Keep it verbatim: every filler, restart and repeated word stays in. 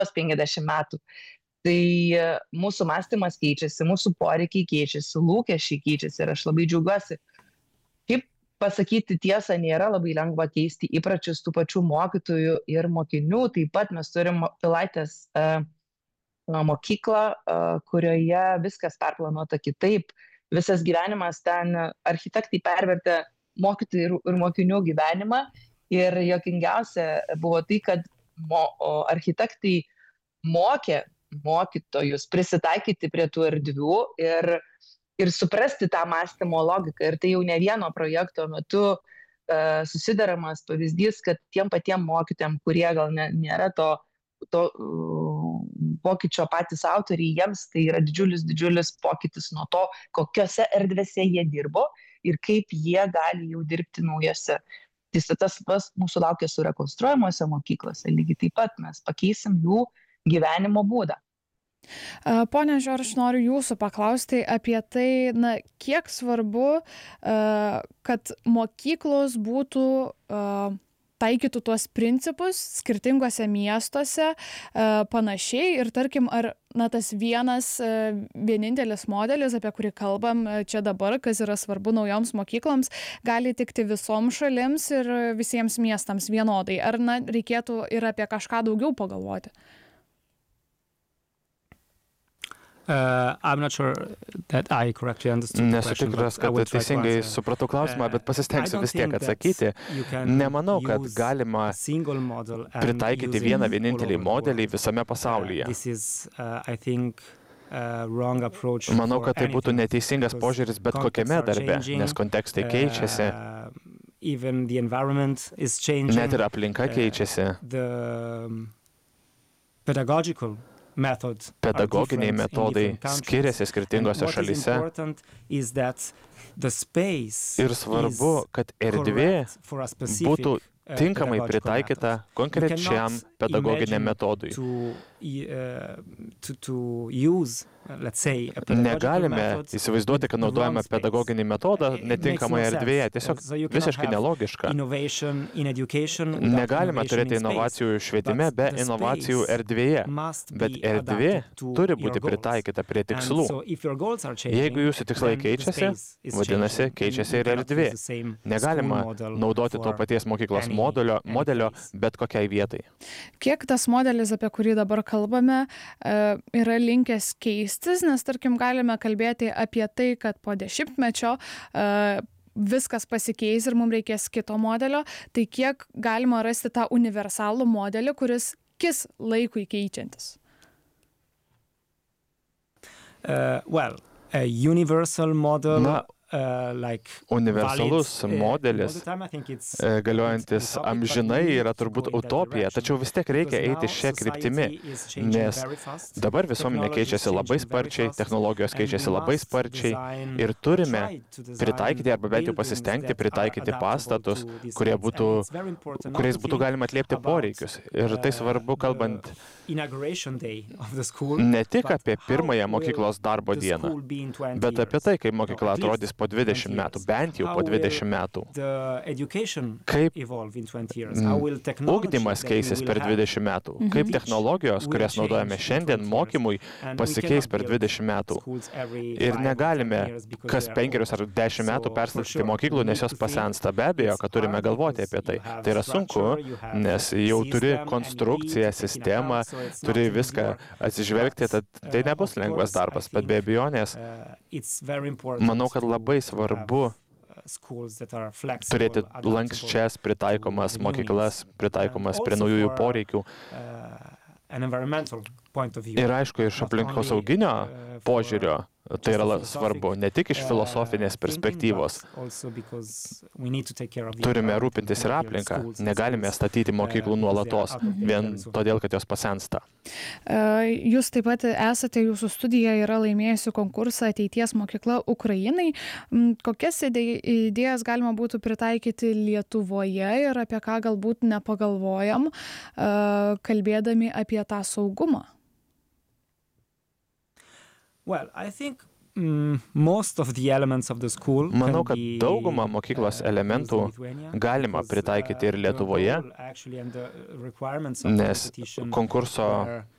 penkiasdešimt metų. Tai mūsų mąstymas keičiasi, mūsų poreikiai keičiasi, lūkesčiai keičiasi ir aš labai džiaugiuosi. Kaip pasakyti tiesą, nėra labai lengva keisti įpračius tų pačių mokytojų ir mokinių. Taip pat mes turim Pilaitės uh, mokyklą, uh, kurioje viskas perplanuota kitaip. Visas gyvenimas ten architektai pervertė mokytojų ir, ir mokinių gyvenimą. Ir juokingiausia buvo tai, kad mo, architektai mokė mokytojus prisitaikyti prie tų erdvių ir, ir suprasti tą mąstymo logiką. Ir tai jau ne vieno projekto metu uh, susidaramas pavyzdys, kad tiem patiem mokytojam, kurie gal ne, nėra to, to uh, pokyčio patys autoriai, jiems tai yra didžiulis, didžiulis pokytis nuo to, kokiose erdvėse jie dirbo ir kaip jie gali jau dirbti naujose. Tai tas pas mūsų laukia su rekonstruojamuose mokyklose. Lygiai taip pat mes pakeisim jų gyvenimo būdą. Pone Žorž, noriu jūsų paklausti apie tai, na, kiek svarbu, kad mokyklos būtų, taikytų tuos principus skirtingose miestuose panašiai ir tarkim, ar na, tas vienas vienintelis modelis, apie kurį kalbam čia dabar, kas yra svarbu naujoms mokykloms, gali tikti visoms šalims ir visiems miestams vienodai. Ar na, reikėtų ir apie kažką daugiau pagalvoti? Uh, I'm not sure that I correctly understood the Nesu question, tikras, but I kad will try to teisingai answer. supratau klausimą, bet Uh, pasistengsiu I vis don't tiek think atsakyti. that you can Nemanau, kad use galima a single model and pritaikyti use it vieną all vienintelį over the modelį world. visame Uh, pasaulyje. this is, uh, I think, a wrong approach Manau, for kad tai būtų anything, neteisingas because požiūris bet contexts kokiame are darbe, changing, nes kontekstai keičiasi, uh, even the environment is changing. net ir aplinka Uh, keičiasi. The um, pedagogical methods are Pedagoginiai different in metodai different countries. skiriasi And skirtingose what is šalyse. important is that the space Ir svarbu, is kad erdvė correct for a specific, būtų uh, tinkamai pedagogical pritaikyta method. konkrečiam You cannot pedagoginiam imagine metodui. To, uh, to, to use, uh, let's say, a pedagogical Negalime method įsivaizduoti, kad with naudojame wrong space. pedagoginį metodą It makes netinkamoje no sense. erdvėje. Tiesiog So you cannot visiškai have nelogiška. innovation in education without Negalime innovation turėti in space. inovacijų švietime But be the inovacijų space erdvėje, must bet be erdvė adapted to turi your būti goals. pritaikyta prie And tikslų. so if your goals are changing, Jeigu jūsų tikslai then the keičiasi, space is vadinasi, changing. keičiasi And ir you cannot erdvė. use the same Negalima school model naudoti to for paties mokyklos any- modelio, any modelio place. bet kokiai vietai. Kiek tas modelis, apie kurį dabar kalbame, yra linkęs keistis, nes tarkim galime kalbėti apie tai, kad po dešimtmečio viskas pasikeis ir mums reikės kito modelio, tai kiek galima rasti tą universalų modelį, kuris kis laikui keičiantis? Uh, well, a universal model, Na, uh, like universalus valid, uh, modelis, all the time, I think it's- e, it's galiojantis utopic, but amžinai we need yra to turbūt go in that utopija, direction. tačiau vis tiek reikia Because eiti now šią kryptimį, society is changing nes very fast, dabar visuomenė technology is keičiasi labai changing very sparčiai, fast, technologijos and keičiasi we labai must sparčiai design- ir turime try to design pritaikyti arba bent jau buildings pasistengti that are pritaikyti adaptable pastatus, to these kurie needs. būtų, And it's very important not kuriais to būtų think galima atliepti about, poreikius. Ir tai uh, svarbu, kalbant the inauguration day of the school, ne tik but apie how pirmąją will mokyklos darbo the dieną, school be in twenty bet apie years? tai, kaip Or mokykla at least atrodys po dvidešimt twenty metų, years. bent jau How po will dvidešimt metų. the education Kaip evolve in twenty years? How will technology ugdymas that we keisis will per have dvidešimt metų, Mhm. kaip teach technologijos, will kurias naudojame change in šiandien twenty years? mokymui, And we pasikeis cannot per build dvidešimt metų. schools every Ir five or negalime ten years because kas they are penkerius ar old. dešimt metų So, for perstatyti sure, mokyklų, we nes need jos to think pasensta. Be abejo, it's kad turime hard galvoti because apie tai. you have Tai yra sunku, structure, you have nes jau turi system, and you konstrukciją, need to take it sistemą, out, so it's turi not viską easy work. atsižvelgti, tad But, tai uh, nebus of lengvas course, I darbas, bet be think, abejonės, uh, it's very important manau, kad labai to svarbu have, uh, schools that are flexible, turėti adaptable lankščias, pritaikomas to the new mokyklas, needs. pritaikomas And prie also naujųjų for, poreikių. uh, an environmental point of view. Ir aišku, iš Not aplinkosauginio only, uh, for požiūrio tai yra la- svarbu, ne tik iš filosofinės perspektyvos. Turime rūpintis ir aplinką, negalime statyti mokyklų nuolatos, vien todėl, kad jos pasensta. Jūs taip pat esate, jūsų studija yra laimėjusi konkursą Ateities mokykla Ukrainai. Kokias idėjas galima būtų pritaikyti Lietuvoje ir apie ką galbūt nepagalvojam, kalbėdami apie tą saugumą? Well, I think mm, most of the elements of the school Manau, kad can be, daugumą mokyklos uh, elementų used in Lithuania, galima because, pritaikyti ir uh, the Lietuvoje, goal actually and the requirements of the nes competition konkurso were